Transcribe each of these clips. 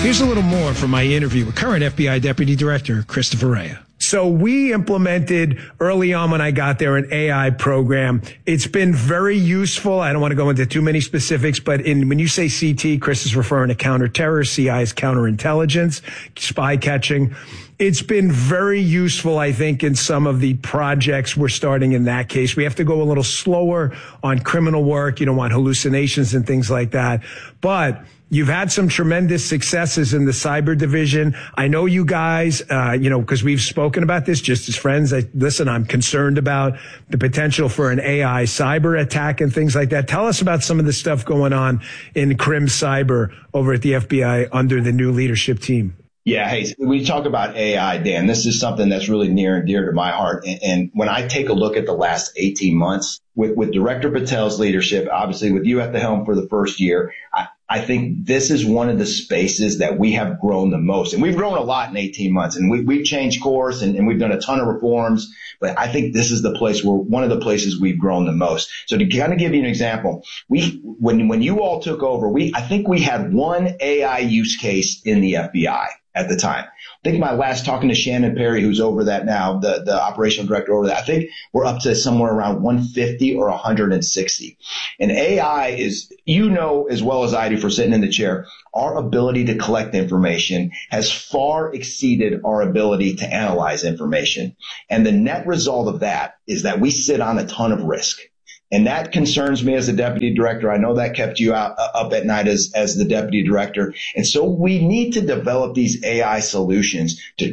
Here's a little more from my interview with current FBI Deputy Director Christopher Wray. So we implemented early on when I got there an AI program. It's been very useful. I don't want to go into too many specifics, but when you say CT, Chris is referring to counterterror. CI is counterintelligence, spy catching. It's been very useful, I think, in some of the projects we're starting in that case. We have to go a little slower on criminal work. You don't want hallucinations and things like that. But you've had some tremendous successes in the cyber division. I know you guys, because we've spoken about this just as friends. Listen, I'm concerned about the potential for an AI cyber attack and things like that. Tell us about some of the stuff going on in Crim Cyber over at the FBI under the new leadership team. Yeah, hey, we talk about AI, Dan. This is something that's really near and dear to my heart. And when I take a look at the last 18 months with Director Patel's leadership, obviously with you at the helm for the first year, I think this is one of the spaces that we have grown the most. And we've grown a lot in 18 months, and we've changed course and we've done a ton of reforms. But I think this is the place where one of the places we've grown the most. So to kind of give you an example, when you all took over, I think we had one AI use case in the FBI at the time. I think my last talking to Shannon Perry, who's over that now, the operational director over that, I think we're up to somewhere around 150 or 160. And AI is, as well as I do for sitting in the chair, our ability to collect information has far exceeded our ability to analyze information. And the net result of that is that we sit on a ton of risk. And that concerns me as a deputy director. I know that kept you up at night as the deputy director. And so we need to develop these AI solutions to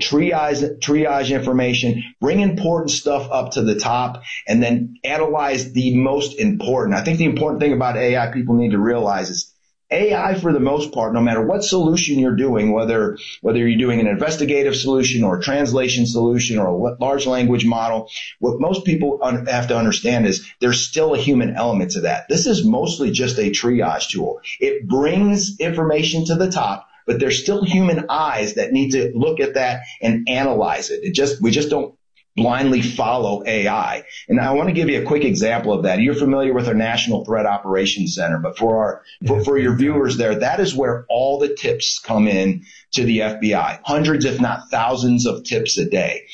triage information, bring important stuff up to the top, and then analyze the most important. I think the important thing about AI people need to realize is AI, for the most part, no matter what solution you're doing, whether you're doing an investigative solution or a translation solution or a large language model, what most people have to understand is there's still a human element to that. This is mostly just a triage tool. It brings information to the top, but there's still human eyes that need to look at that and analyze it. We just don't blindly follow AI. And I want to give you a quick example of that. You're familiar with our National Threat Operations Center, but for your viewers there, that is where all the tips come in to the FBI. Hundreds, if not thousands of tips a day.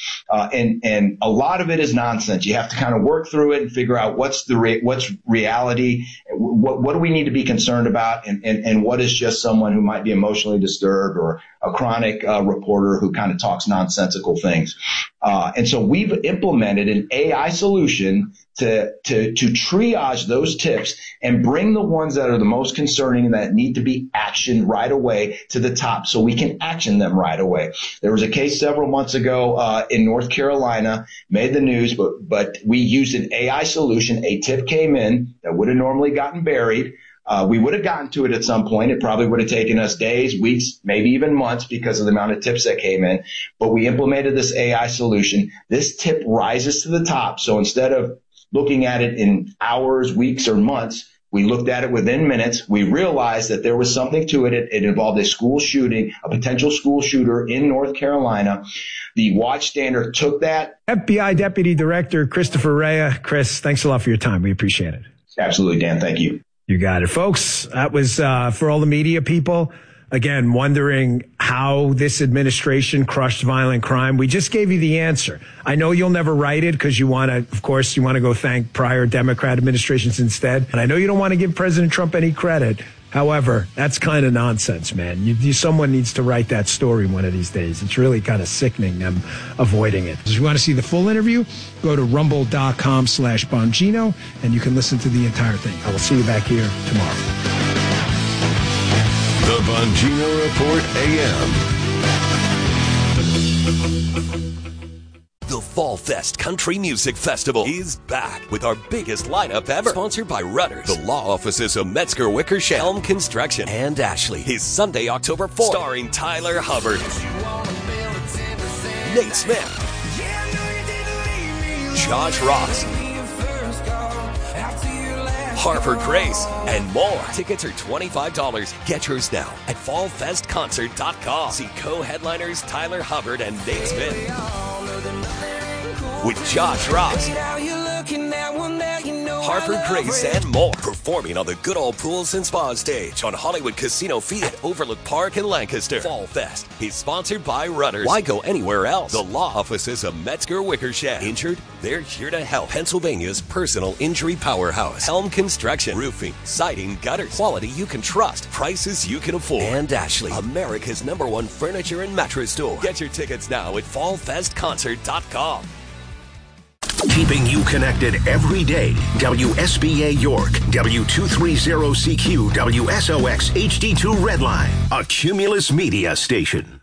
And a lot of it is nonsense. You have to kind of work through it and figure out what's reality, what do we need to be concerned about, and what is just someone who might be emotionally disturbed or a chronic reporter who kind of talks nonsensical things. And so we've implemented an AI solution to triage those tips and bring the ones that are the most concerning and that need to be actioned right away to the top so we can action them right away. There was a case several months ago in North Carolina, made the news, but we used an AI solution. A tip came in that would have normally gotten buried. We would have gotten to it at some point. It probably would have taken us days, weeks, maybe even months because of the amount of tips that came in. But we implemented this AI solution. This tip rises to the top. So instead of looking at it in hours, weeks, or months, we looked at it within minutes. We realized that there was something to it. It involved a school shooting, a potential school shooter in North Carolina. The Watchstander took that. FBI Deputy Director Christopher Wray. Chris, thanks a lot for your time. We appreciate it. Absolutely, Dan. Thank you. You got it, folks. That was for all the media people, again, wondering how this administration crushed violent crime. We just gave you the answer. I know you'll never write it because you want to go thank prior Democrat administrations instead. And I know you don't want to give President Trump any credit. However, that's kind of nonsense, man. Someone needs to write that story one of these days. It's really kind of sickening them avoiding it. If you want to see the full interview, go to rumble.com/Bongino, and you can listen to the entire thing. I will see you back here tomorrow. The Bongino Report AM. The Fall Fest Country Music Festival is back with our biggest lineup ever. Sponsored by Rudders, the law offices of Metzger Wickersham, Elm Construction, and Ashley. Is Sunday, October 4th. Starring Tyler Hubbard, Nate Smith, Josh Ross, Harper Grace, and more. Tickets are $25. Get yours now at fallfestconcert.com. See co-headliners Tyler Hubbard and Nate Smith with Josh Ross, Harford Grace, and more. Performing on the Good Old Pools and Spa stage on Hollywood Casino Field at Overlook Park in Lancaster. Fall Fest is sponsored by Rudders. Why go anywhere else? The law offices of Metzger Wickersham. Injured? They're here to help. Pennsylvania's personal injury powerhouse. Helm Construction. Roofing, siding, gutters. Quality you can trust. Prices you can afford. And Ashley, America's #1 furniture and mattress store. Get your tickets now at fallfestconcert.com. Keeping you connected every day. WSBA York, W230CQ, WSOX HD2 Redline, a Cumulus Media station.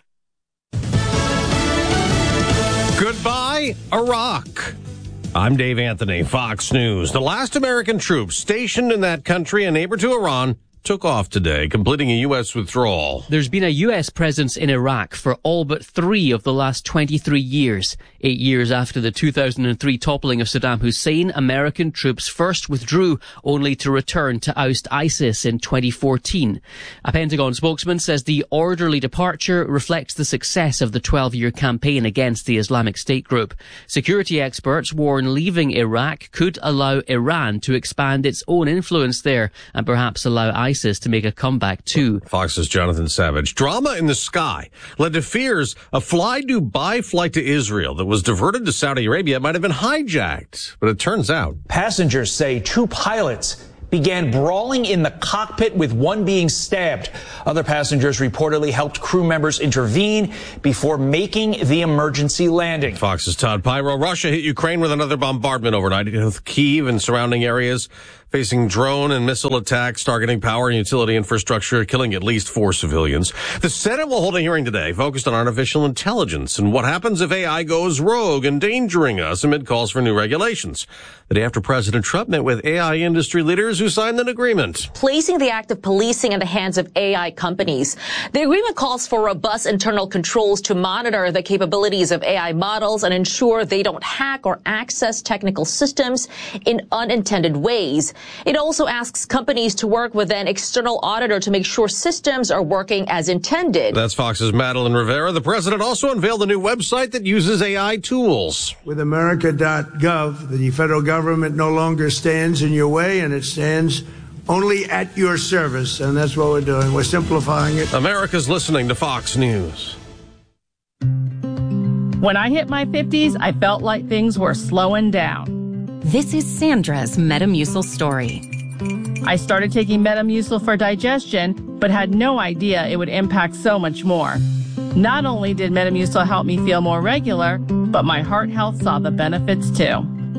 Goodbye, Iraq. I'm Dave Anthony, Fox News. The last American troops stationed in that country, a neighbor to Iran, took off today, completing a U.S. withdrawal. There's been a U.S. presence in Iraq for all but 3 of the last 23 years. 8 years after the 2003 toppling of Saddam Hussein, American troops first withdrew, only to return to oust ISIS in 2014. A Pentagon spokesman says the orderly departure reflects the success of the 12-year campaign against the Islamic State group. Security experts warn leaving Iraq could allow Iran to expand its own influence there and perhaps allow ISIS to make a comeback too. Fox's Jonathan Savage. Drama in the sky led to fears a Fly Dubai flight to Israel that was diverted to Saudi Arabia might have been hijacked. But it turns out passengers say 2 pilots began brawling in the cockpit, with one being stabbed. Other passengers reportedly helped crew members intervene before making the emergency landing. Fox's Todd Pyro. Russia hit Ukraine with another bombardment overnight, with Kyiv and surrounding areas facing drone and missile attacks targeting power and utility infrastructure, killing at least 4 civilians. The Senate will hold a hearing today focused on artificial intelligence and what happens if AI goes rogue, endangering us amid calls for new regulations. The day after President Trump met with AI industry leaders who signed an agreement, placing the act of policing in the hands of AI companies. The agreement calls for robust internal controls to monitor the capabilities of AI models and ensure they don't hack or access technical systems in unintended ways. It also asks companies to work with an external auditor to make sure systems are working as intended. That's Fox's Madeline Rivera. The president also unveiled a new website that uses AI tools. With America.gov, the federal government no longer stands in your way, and it stands only at your service. And that's what we're doing. We're simplifying it. America's listening to Fox News. When I hit my 50s, I felt like things were slowing down. This is Sandra's Metamucil story. I started taking Metamucil for digestion, but had no idea it would impact so much more. Not only did Metamucil help me feel more regular, but my heart health saw the benefits too.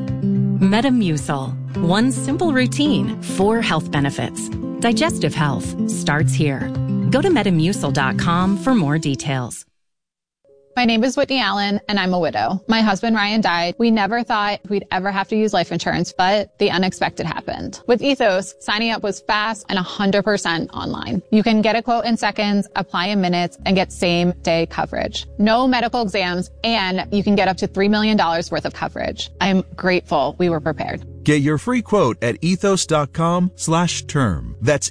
Metamucil. One simple routine, 4 health benefits. Digestive health starts here. Go to Metamucil.com for more details. My name is Whitney Allen, and I'm a widow. My husband, Ryan, died. We never thought we'd ever have to use life insurance, but the unexpected happened. With Ethos, signing up was fast and 100% online. You can get a quote in seconds, apply in minutes, and get same-day coverage. No medical exams, and you can get up to $3 million worth of coverage. I'm grateful we were prepared. Get your free quote at ethos.com/term. That's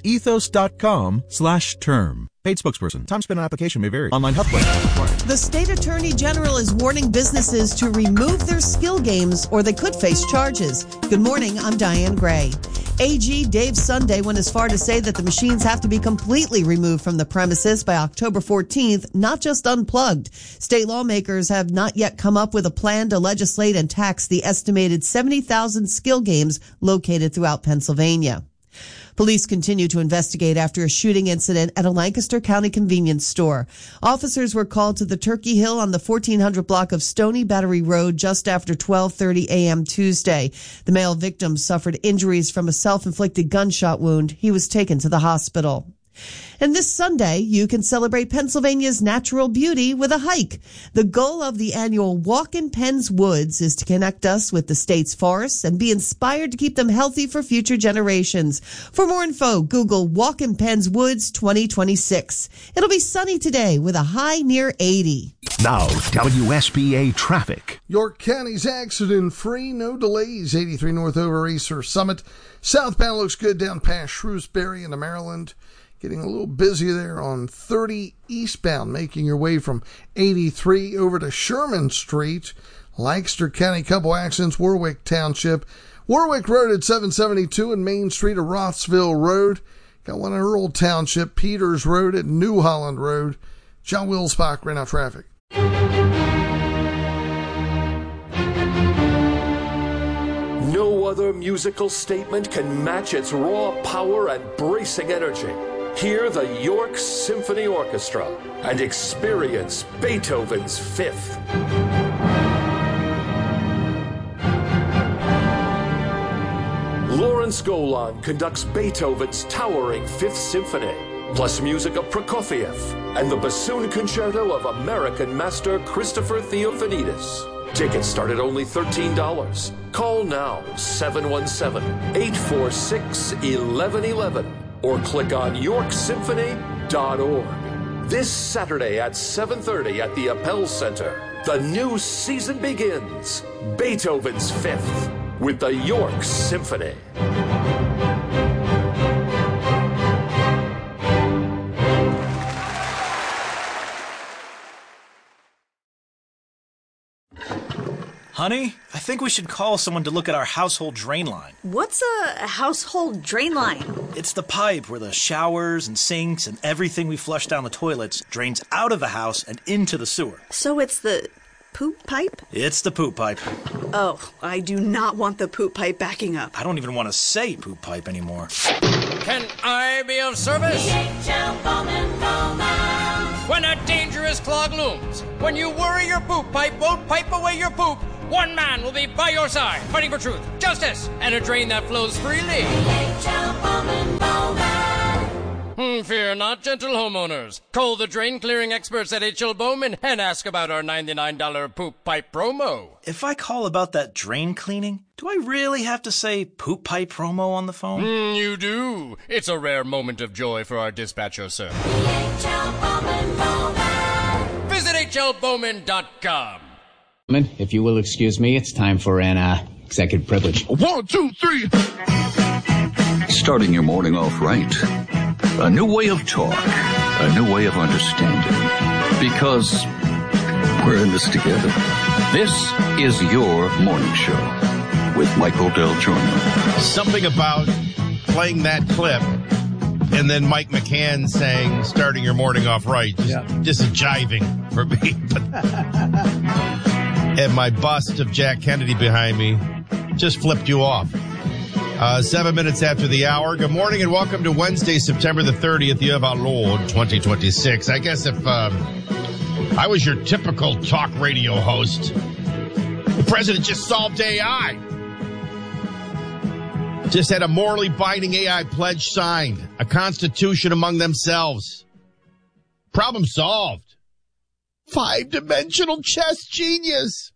ethos.com/term. Paid spokesperson. Time spent on application may vary. Online health questions required. The state attorney general is warning businesses to remove their skill games or they could face charges. Good morning, I'm Diane Gray. AG Dave Sunday went as far to say that the machines have to be completely removed from the premises by October 14th, not just unplugged. State lawmakers have not yet come up with a plan to legislate and tax the estimated 70,000 skill games located throughout Pennsylvania. Police continue to investigate after a shooting incident at a Lancaster County convenience store. Officers were called to the Turkey Hill on the 1400 block of Stony Battery Road just after 12:30 a.m. Tuesday. The male victim suffered injuries from a self-inflicted gunshot wound. He was taken to the hospital. And this Sunday, you can celebrate Pennsylvania's natural beauty with a hike. The goal of the annual Walk in Penn's Woods is to connect us with the state's forests and be inspired to keep them healthy for future generations. For more info, Google Walk in Penn's Woods 2026. It'll be sunny today with a high near 80. Now, WSBA traffic. York County's accident-free, no delays. 83 north over Racer Summit. Southbound looks good down past Shrewsbury into Maryland. Getting a little busy there on 30 eastbound, making your way from 83 over to Sherman Street. Lancaster County, couple accidents. Warwick Township, Warwick Road at 772 and Main Street of Rothsville Road. Got one in Earl Township, Peters Road at New Holland Road. John Wilsbach, right now traffic. No other musical statement can match its raw power and bracing energy. Hear the York Symphony Orchestra and experience Beethoven's Fifth. Lawrence Golan conducts Beethoven's towering Fifth Symphony, plus music of Prokofiev and the bassoon concerto of American master Christopher Theofanidis. Tickets start at only $13. Call now, 717-846-1111, or click on yorksymphony.org. This Saturday at 7:30 at the Appel Center, the new season begins. Beethoven's Fifth with the York Symphony. Honey, I think we should call someone to look at our household drain line. What's a household drain line? It's the pipe where the showers and sinks and everything we flush down the toilets drains out of the house and into the sewer. So it's the poop pipe? It's the poop pipe. Oh, I do not want the poop pipe backing up. I don't even want to say poop pipe anymore. Can I be of service? DHL Bowman Bowman. When a dangerous clog looms, when you worry your poop pipe won't pipe away your poop, one man will be by your side, fighting for truth, justice, and a drain that flows freely. DHL Bowman Bowman. Fear not, gentle homeowners. Call the drain clearing experts at H.L. Bowman and ask about our $99 poop pipe promo. If I call about that drain cleaning, do I really have to say poop pipe promo on the phone? You do. It's a rare moment of joy for our dispatcher, sir. H.L. Bowman Bowman. Visit hlbowman.com. If you will excuse me, it's time for an executive privilege. 1, 2, 3. Starting your morning off right. A new way of talk. A new way of understanding. Because we're in this together. This is your morning show with Michael Del Giorno. Something about playing that clip and then Mike McCann saying, starting your morning off right. Just jiving for me. And my bust of Jack Kennedy behind me just flipped you off. 7 minutes after the hour. Good morning and welcome to Wednesday, September the 30th, year of our Lord, 2026. I guess if I was your typical talk radio host, the president just solved AI. Just had a morally binding AI pledge signed. A constitution among themselves. Problem solved. 5-dimensional chess genius.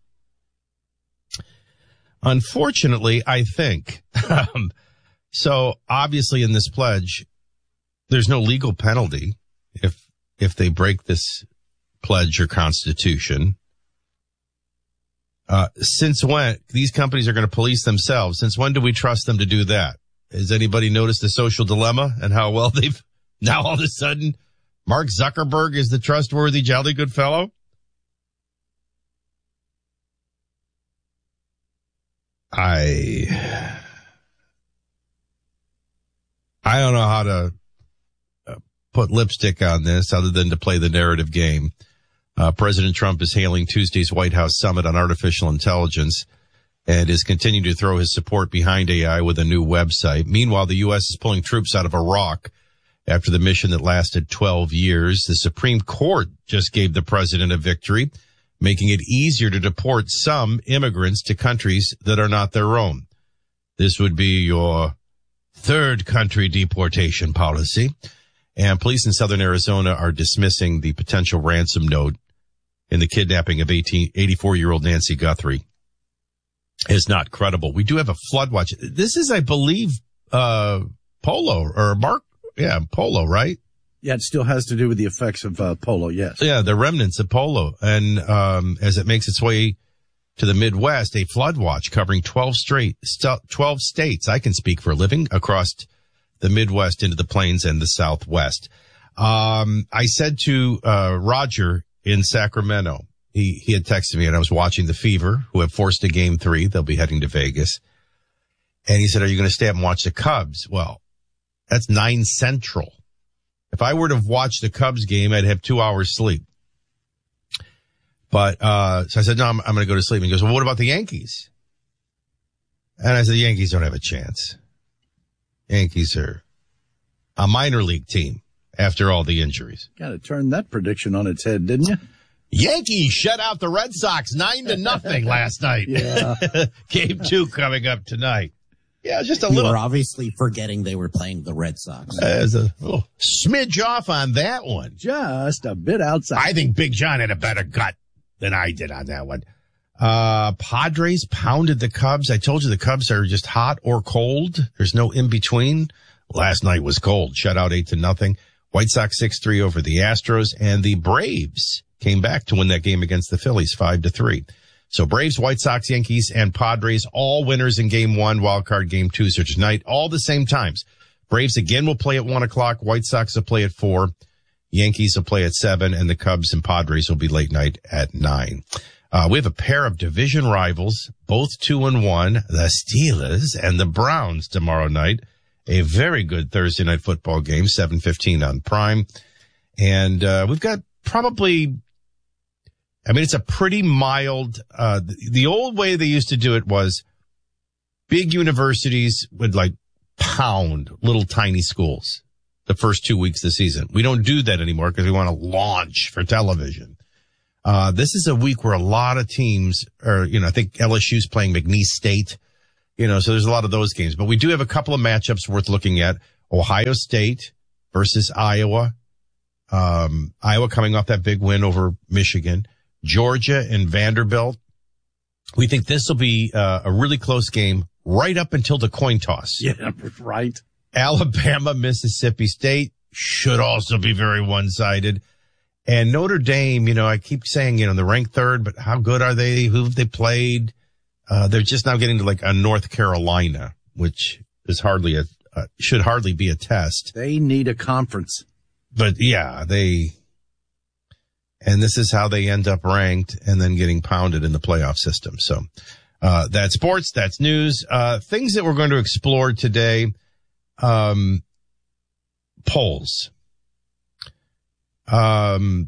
Unfortunately, I think, so obviously in this pledge, there's no legal penalty if they break this pledge or constitution. Since when? These companies are going to police themselves. Since when do we trust them to do that? Has anybody noticed the social dilemma and how well they've, now all of a sudden, Mark Zuckerberg is the trustworthy, jolly good fellow? I don't know how to put lipstick on this other than to play the narrative game. President Trump is hailing Tuesday's White House summit on artificial intelligence and is continuing to throw his support behind AI with a new website. Meanwhile, the U.S. is pulling troops out of Iraq after the mission that lasted 12 years. The Supreme Court just gave the president a victory, making it easier to deport some immigrants to countries that are not their own. This would be your third country deportation policy. And police in southern Arizona are dismissing the potential ransom note in the kidnapping of 84-year-old Nancy Guthrie is not credible. We do have a flood watch. This is, I believe, Polo or Mark. Yeah, Polo, right? Yeah, it still has to do with the effects of Polo, yes. Yeah, the remnants of Polo. And as it makes its way to the Midwest, a flood watch covering 12 states, I can speak for a living, across the Midwest into the plains and the Southwest. I said to Roger in Sacramento, he had texted me, and I was watching the Fever, who have forced a Game 3. They'll be heading to Vegas. And he said, are you going to stay up and watch the Cubs? Well, that's 9 Central. If I were to watch the Cubs game, I'd have 2 hours sleep. But, so I said, no, I'm going to go to sleep. And he goes, well, what about the Yankees? And I said, the Yankees don't have a chance. Yankees are a minor league team after all the injuries. Got to turn that prediction on its head, didn't you? Yankees shut out the Red Sox 9-0 last night. Yeah. Game 2 coming up tonight. Yeah, just a you little. were obviously forgetting they were playing the Red Sox. There's a little smidge off on that one. Just a bit outside. I think Big John had a better gut than I did on that one. Padres pounded the Cubs. I told you the Cubs are just hot or cold. There's no in between. Last night was cold. Shut out 8-0. White Sox 6-3 over the Astros, and the Braves came back to win that game against the Phillies 5-3. So Braves, White Sox, Yankees, and Padres, all winners in game 1, wild card game 2. So tonight, all the same times. Braves again will play at 1 o'clock. White Sox will play at 4. Yankees will play at 7, and the Cubs and Padres will be late night at 9. We have a pair of division rivals, both 2-1, the Steelers and the Browns tomorrow night. A very good Thursday night football game, 7:15 on Prime. And we've got probably, I mean, it's a pretty mild, the old way they used to do it was big universities would like pound little tiny schools the first 2 weeks of the season. We don't do that anymore because we want to launch for television. This is a week where a lot of teams are, I think LSU's playing McNeese State, so there's a lot of those games, but we do have a couple of matchups worth looking at. Ohio State versus Iowa. Iowa coming off that big win over Michigan. Georgia and Vanderbilt. We think this will be a really close game right up until the coin toss. Yeah, right. Alabama, Mississippi State should also be very one-sided. And Notre Dame, I keep saying, they're ranked 3rd, but how good are they? Who have they played? They're just now getting to like a North Carolina, which is should hardly be a test. They need a conference. But yeah, and this is how they end up ranked and then getting pounded in the playoff system. So, that's sports, that's news. Things that we're going to explore today, polls. I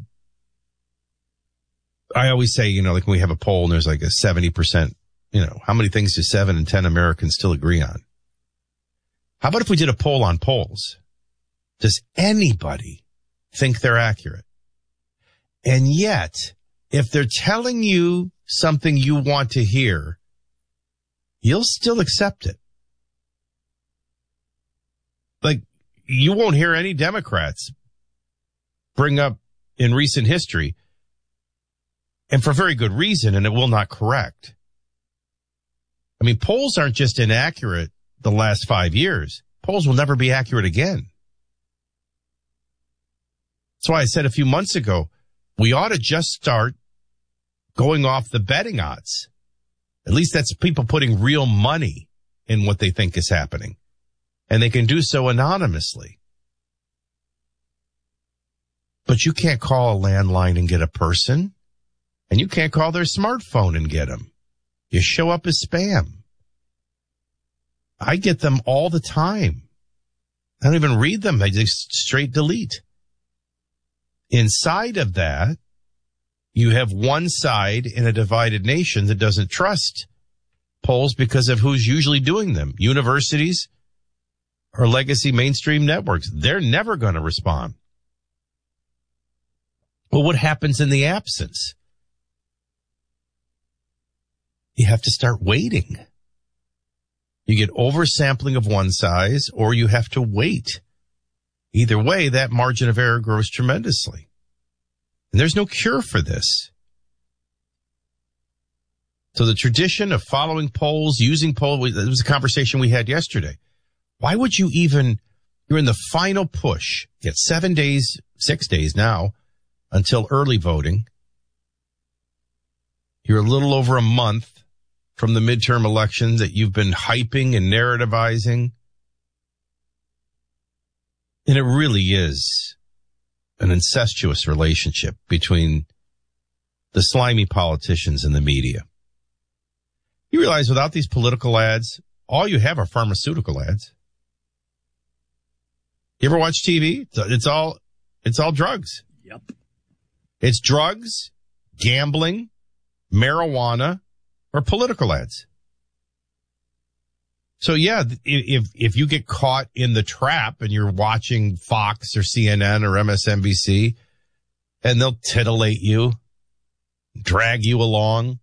always say, like when we have a poll and there's like a 70%, how many things do 7 in 10 Americans still agree on? How about if we did a poll on polls? Does anybody think they're accurate? And yet, if they're telling you something you want to hear, you'll still accept it. Like, you won't hear any Democrats bring up in recent history, and for very good reason, and it will not correct. I mean, polls aren't just inaccurate the last 5 years. Polls will never be accurate again. That's why I said a few months ago, we ought to just start going off the betting odds. At least that's people putting real money in what they think is happening. And they can do so anonymously. But you can't call a landline and get a person. And you can't call their smartphone and get them. You show up as spam. I get them all the time. I don't even read them. I just straight delete. Inside of that, you have one side in a divided nation that doesn't trust polls because of who's usually doing them. Universities or legacy mainstream networks. They're never going to respond. Well, what happens in the absence? You have to start waiting. You get oversampling of one size, or you have to wait. Either way, that margin of error grows tremendously. And there's no cure for this. So the tradition of following polls, using polls, it was a conversation we had yesterday. Why would you even, you're in the final push, get 6 days now, until early voting. You're a little over a month from the midterm elections that you've been hyping and narrativizing. And it really is an incestuous relationship between the slimy politicians and the media. You realize without these political ads, all you have are pharmaceutical ads. You ever watch TV? It's all drugs. Yep. It's drugs, gambling, marijuana, or political ads. So yeah, if you get caught in the trap and you're watching Fox or CNN or MSNBC and they'll titillate you, drag you along.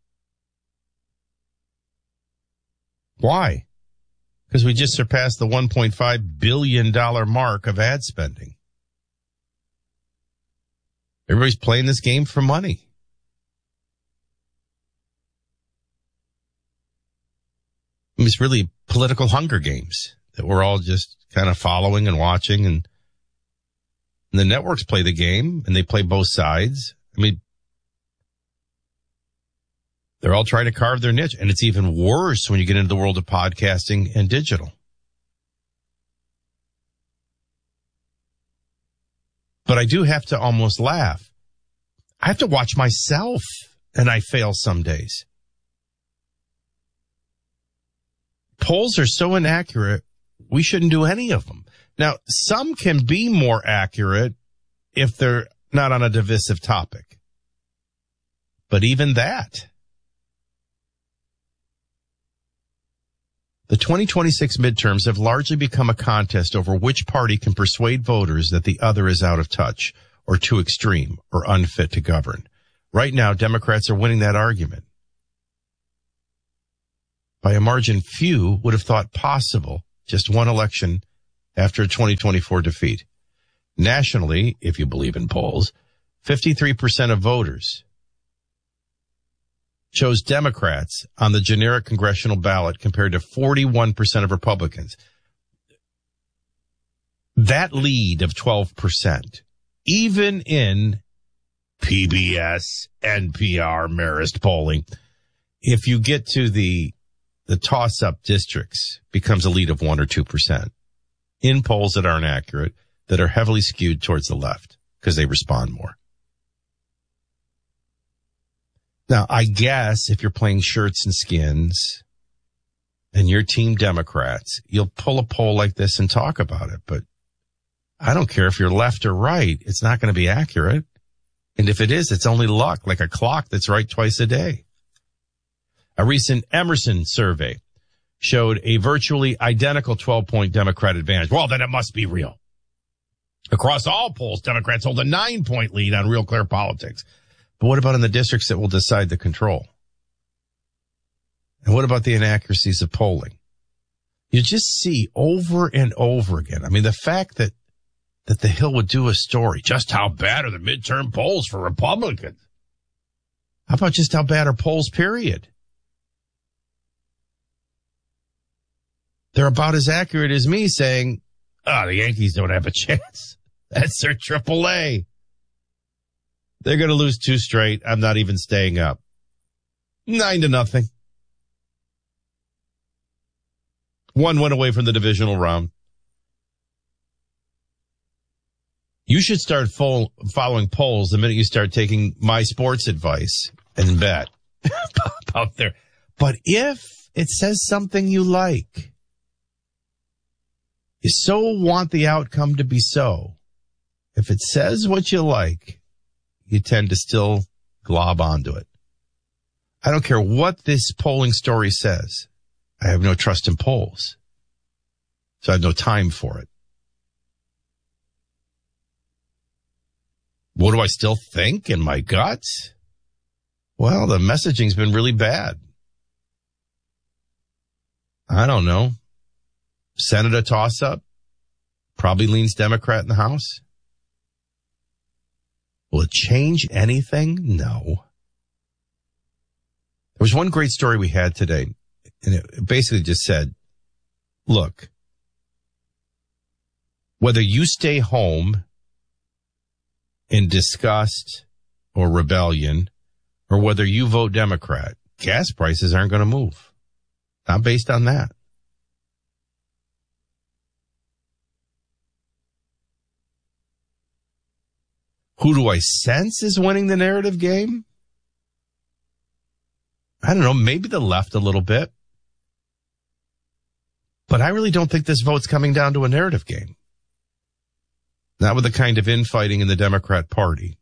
Why? Because we just surpassed the $1.5 billion mark of ad spending. Everybody's playing this game for money. It's really political Hunger Games that we're all just kind of following and watching, and the networks play the game and they play both sides. I mean, they're all trying to carve their niche, and it's even worse when you get into the world of podcasting and digital. But I do have to almost laugh. I have to watch myself, and I fail some days. Polls are so inaccurate, we shouldn't do any of them. Now, some can be more accurate if they're not on a divisive topic. But even that. The 2026 midterms have largely become a contest over which party can persuade voters that the other is out of touch or too extreme or unfit to govern. Right now, Democrats are winning that argument by a margin few would have thought possible just one election after a 2024 defeat. Nationally, if you believe in polls, 53% of voters chose Democrats on the generic congressional ballot compared to 41% of Republicans. That lead of 12%, even in PBS, NPR, Marist polling, if you get to the toss-up districts, becomes a lead of 1 or 2% in polls that aren't accurate, that are heavily skewed towards the left because they respond more. Now, I guess if you're playing shirts and skins and you're Team Democrats, you'll pull a poll like this and talk about it. But I don't care if you're left or right. It's not going to be accurate. And if it is, it's only luck, like a clock that's right twice a day. A recent Emerson survey showed a virtually identical 12-point Democrat advantage. Well, then it must be real. Across all polls, Democrats hold a 9-point lead on Real Clear Politics. But what about in the districts that will decide the control? And what about the inaccuracies of polling? You just see over and over again. I mean, the fact that the Hill would do a story, just how bad are the midterm polls for Republicans? How about just how bad are polls, period? They're about as accurate as me saying, the Yankees don't have a chance. That's their AAA. They're going to lose 2 straight. I'm not even staying up. 9-0. 1 went away from the divisional round. You should start following polls the minute you start taking my sports advice and bet out there. But if it says something you like, you so want the outcome to be so, if it says what you like, you tend to still glob onto it. I don't care what this polling story says. I have no trust in polls. So I have no time for it. What do I still think in my guts? Well, the messaging's been really bad. I don't know. Senate a toss-up. Probably leans Democrat in the House. Will it change anything? No. There was one great story we had today, and it basically just said, look, whether you stay home in disgust or rebellion, or whether you vote Democrat, gas prices aren't going to move. Not based on that. Who do I sense is winning the narrative game? I don't know, maybe the left a little bit. But I really don't think this vote's coming down to a narrative game. Not with the kind of infighting in the Democrat Party.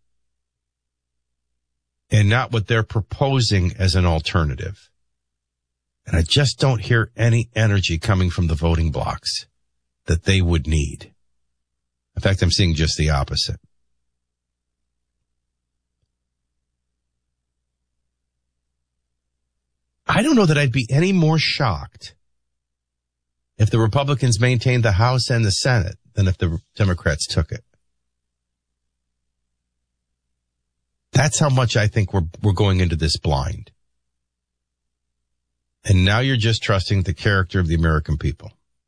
And not what they're proposing as an alternative. And I just don't hear any energy coming from the voting blocs that they would need. In fact, I'm seeing just the opposite. I don't know that I'd be any more shocked if the Republicans maintained the House and the Senate than if the Democrats took it. That's how much I think we're going into this blind. And now you're just trusting the character of the American people.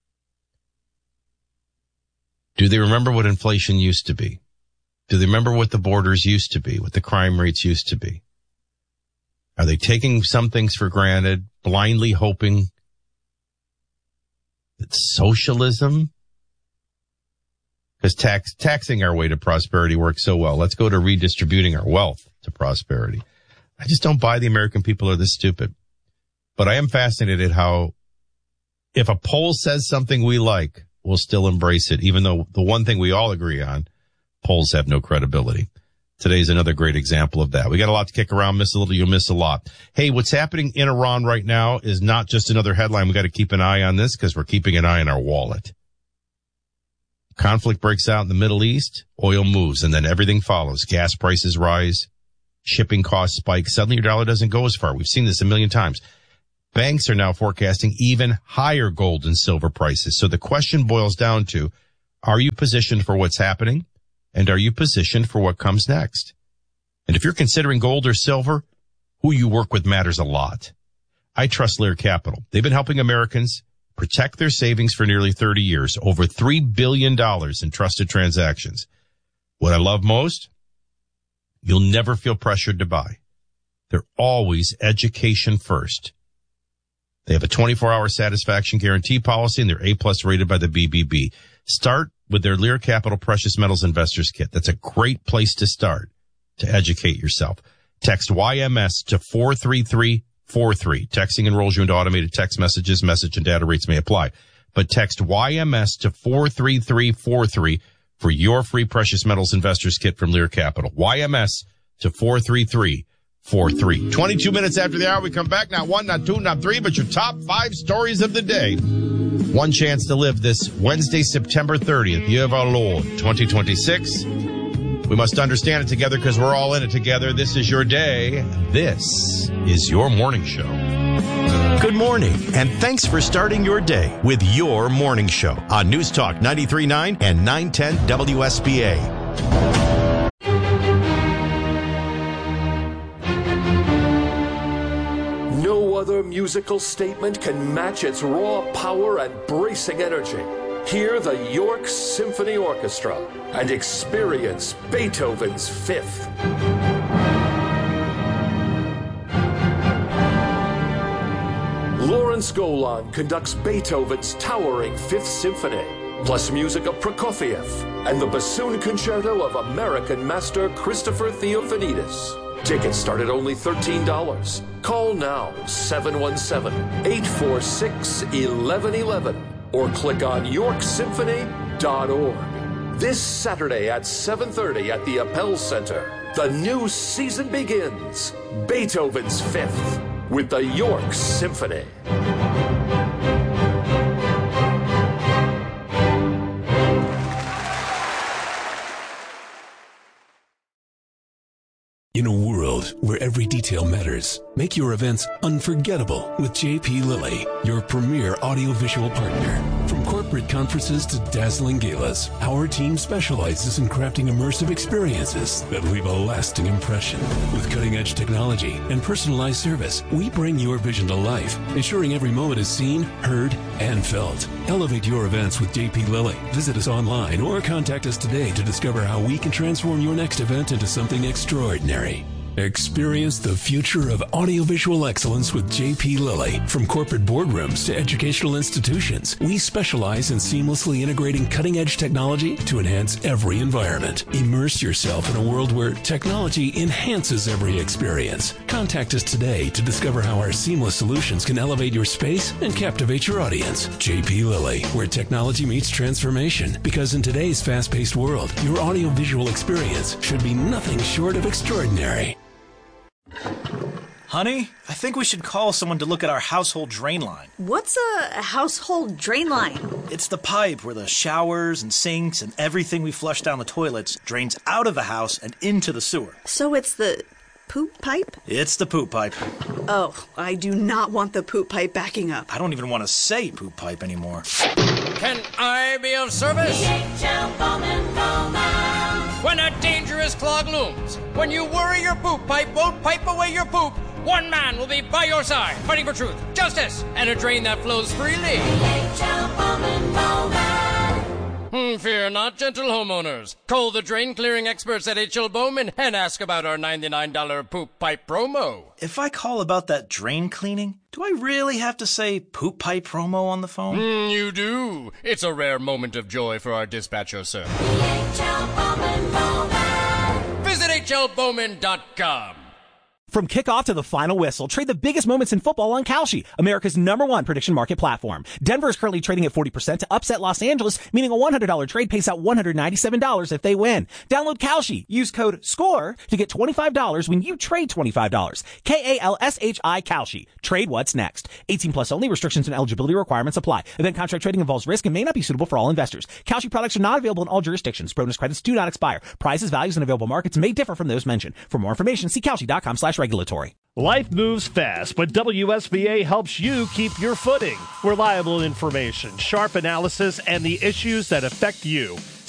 Do they remember what inflation used to be? Do they remember what the borders used to be, what the crime rates used to be? Are they taking some things for granted, blindly hoping that socialism? Because taxing our way to prosperity works so well. Let's go to redistributing our wealth to prosperity. I just don't buy the American people are this stupid. But I am fascinated how if a poll says something we like, we'll still embrace it, even though the one thing we all agree on, polls have no credibility. Today's another great example of that. We got a lot to kick around. Miss a little, you'll miss a lot. Hey, what's happening in Iran right now is not just another headline. We got to keep an eye on this because we're keeping an eye on our wallet. Conflict breaks out in the Middle East, oil moves, and then everything follows. Gas prices rise, shipping costs spike. Suddenly your dollar doesn't go as far. We've seen this a million times. Banks are now forecasting even higher gold and silver prices. So the question boils down to, are you positioned for what's happening? And are you positioned for what comes next? And if you're considering gold or silver, who you work with matters a lot. I trust Lear Capital. They've been helping Americans protect their savings for nearly 30 years, over $3 billion in trusted transactions. What I love most, you'll never feel pressured to buy. They're always education first. They have a 24-hour satisfaction guarantee policy, and they're A-plus rated by the BBB. Start with their Lear Capital Precious Metals Investors Kit. That's a great place to start to educate yourself. Text YMS to 43343. Texting enrolls you into automated text messages. Message and data rates may apply. But text YMS to 43343 for your free Precious Metals Investors Kit from Lear Capital. YMS to 43343. 22 minutes after the hour, we come back. Not one, not two, not three, but your top 5 stories of the day. One chance to live this Wednesday, September 30th, year of our Lord, 2026. We must understand it together because we're all in it together. This is your day. This is your morning show. Good morning, and thanks for starting your day with your morning show on News Talk 93.9 and 910 WSBA. No other musical statement can match its raw power and bracing energy. Hear the York Symphony Orchestra and experience Beethoven's Fifth. Lawrence Golan conducts Beethoven's towering Fifth Symphony, plus music of Prokofiev and the bassoon concerto of American master Christopher Theofanidis. Tickets start at only $13. Call now, 717-846-1111, or click on yorksymphony.org. This Saturday at 7:30 at the Appel Center, the new season begins. Beethoven's Fifth with the York Symphony. In a world where every detail matters, make your events unforgettable with JP Lilly, your premier audiovisual partner. From corporate conferences to dazzling galas, our team specializes in crafting immersive experiences that leave a lasting impression. With cutting-edge technology and personalized service, we bring your vision to life, ensuring every moment is seen, heard, and felt. Elevate your events with JP Lilly. Visit us online or contact us today to discover how we can transform your next event into something extraordinary. Experience the future of audiovisual excellence with JP Lilly. From corporate boardrooms to educational institutions, we specialize in seamlessly integrating cutting-edge technology to enhance every environment. Immerse yourself in a world where technology enhances every experience. Contact us today to discover how our seamless solutions can elevate your space and captivate your audience. JP Lilly, where technology meets transformation. Because in today's fast-paced world, your audiovisual experience should be nothing short of extraordinary. Honey, I think we should call someone to look at our household drain line. What's a household drain line? It's the pipe where the showers and sinks and everything we flush down the toilets drains out of the house and into the sewer. So it's the poop pipe? It's the poop pipe. Oh, I do not want the poop pipe backing up. I don't even want to say poop pipe anymore. Can I be of service? DHL Bowman Bowman. When a dangerous clog looms, when you worry your poop pipe won't pipe away your poop, one man will be by your side, fighting for truth, justice, and a drain that flows freely. DHL Bowman Bowman. Fear not, gentle homeowners. Call the drain clearing experts at H.L. Bowman and ask about our $99 poop pipe promo. If I call about that drain cleaning, do I really have to say poop pipe promo on the phone? You do. It's a rare moment of joy for our dispatcher, sir. DHL Bowman Bowman. Visit hlbowman.com. From kickoff to the final whistle, trade the biggest moments in football on Kalshi, America's #1 prediction market platform. Denver is currently trading at 40% to upset Los Angeles, meaning a $100 trade pays out $197 if they win. Download Kalshi. Use code SCORE to get $25 when you trade $25. KALSHI Kalshi. Trade what's next. 18 plus only. Restrictions and eligibility requirements apply. Event contract trading involves risk and may not be suitable for all investors. Kalshi products are not available in all jurisdictions. Bonus credits do not expire. Prices, values, and available markets may differ from those mentioned. For more information, see Kalshi.com/regulatory. Life moves fast, but WSBA helps you keep your footing. Reliable information, sharp analysis, and the issues that affect you.